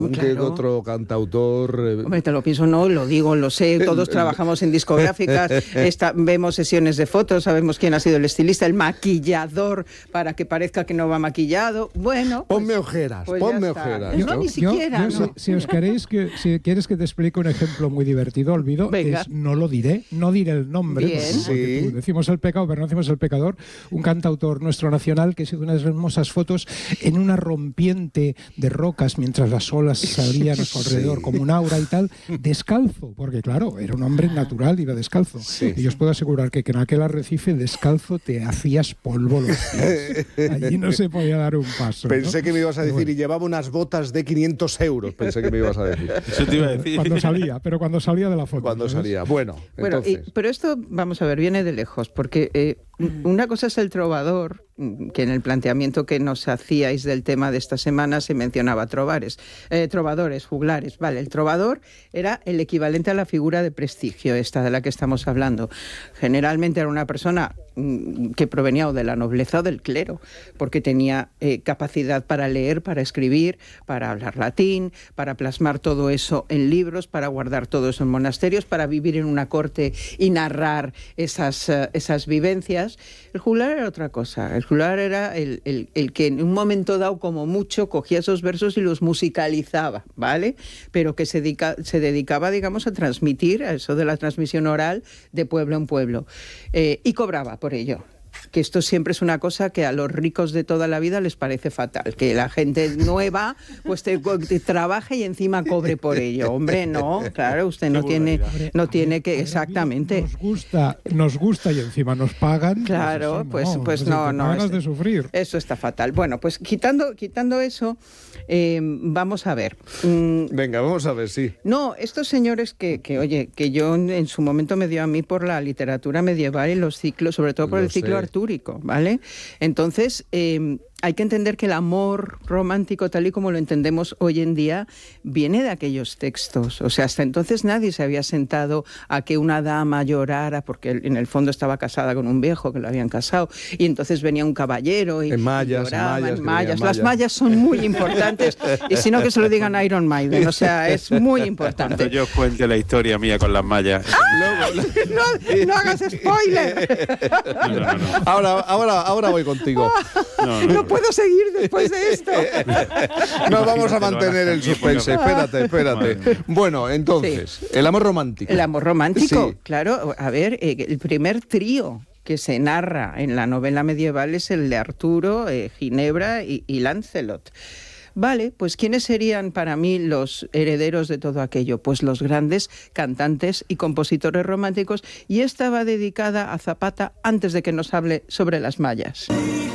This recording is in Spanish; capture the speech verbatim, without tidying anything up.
¿Qué Claro. otro cantautor? eh, Hombre, te lo pienso, no, lo digo, lo sé, todos trabajamos en discográficas, esta- vemos sesiones de fotos, sabemos quién ha sido el estilista, el maquillador, para que parezca que no va maquillado. Bueno, pues, Ponme ojeras, pues ya ponme está. ojeras. No, ¿no? ni siquiera. yo, no. si, si os queréis que, si quieres que te explique un ejemplo muy divertido, Olvido, Venga. es, no lo diré, no diré el nombre, Bien. porque, porque Sí. tú, decimos el pecado, pero no decimos el pecador, un cantautor nuestro nacional que hizo unas hermosas fotos en una rompiente de rocas mientras las olas salían a su alrededor Sí. como un aura y tal, descalzo, porque claro, era un hombre natural, iba descalzo. Sí. Y yo os puedo asegurar que, que en aquel arrecife descalzo te hacías polvo los pies. Allí no se podía dar un paso. ¿no? Pensé que me ibas a decir, Bueno. y llevaba unas botas de quinientos euros, pensé que me ibas a decir. Eso te iba a decir. Cuando salía, pero cuando salía de la foto. Cuando ¿sabes? salía. Bueno, Bueno, y- entonces... pero esto, vamos a ver, viene de lejos, porque eh, una cosa es el trovador, mm, que en el planteamiento que nos hacíais del tema de esta semana se mencionaba trovares, eh, trovadores, juglares. Vale, el trovador era el equivalente a la figura de prestigio, esta de la que estamos hablando. Generalmente era una persona mm, que provenía o de la nobleza o del clero, porque tenía eh, capacidad para leer, para escribir, para hablar latín, para plasmar todo eso en libros, para guardar todo eso en monasterios, para vivir en una corte y narrar esas, eh, esas vivencias. El juglar era otra cosa. El juglar era el, el, el que en un momento dado, como mucho, cogía esos versos y los musicalizaba, ¿vale? Pero que se, dedica, se dedicaba, digamos, a transmitir, a eso de la transmisión oral de pueblo en pueblo. Eh, y cobraba por ello. Que esto siempre es una cosa que a los ricos de toda la vida les parece fatal, que la gente nueva pues te, te trabaje y encima cobre por ello. Hombre, no, claro, usted no tiene, no tiene que, exactamente. Nos gusta, nos gusta y encima nos pagan. Claro, pues, eso pues o sea, no, te no. pagas este- de sufrir. Eso está fatal. Bueno, pues quitando, quitando eso, eh, vamos a ver. Mm, Venga, vamos a ver, sí. No, estos señores que, que, oye, que yo en su momento me dio a mí por la literatura medieval y los ciclos, sobre todo por Lo el ciclo sé. artúrico, ¿vale? Entonces, eh, hay que entender que el amor romántico, tal y como lo entendemos hoy en día, viene de aquellos textos. O sea, hasta entonces nadie se había sentado a que una dama llorara, porque en el fondo estaba casada con un viejo que lo habían casado, y entonces venía un caballero y, En mallas, y lloraba, en mallas, en que mallas. venía Las mallas. mallas son muy importantes, y si no que se lo digan a Iron Maiden, o sea, es muy importante. Cuando yo os cuente la historia mía con las mallas. No, no hagas spoiler. No, no, no, no. Ahora, ahora, ahora voy contigo. No, no, No no. puedo seguir después de esto. No vamos a Imagínatelo, mantener ahora el también, suspense. porque- Espérate, espérate. Madre mía. Bueno, entonces, el amor romántico. El amor romántico, Sí. claro. A ver, eh, el primer trío que se narra en la novela medieval es el de Arturo, eh, Ginebra y, y Lancelot. Vale, pues ¿quiénes serían para mí los herederos de todo aquello? Pues los grandes cantantes y compositores románticos, y esta va dedicada a Zapata antes de que nos hable sobre las mallas.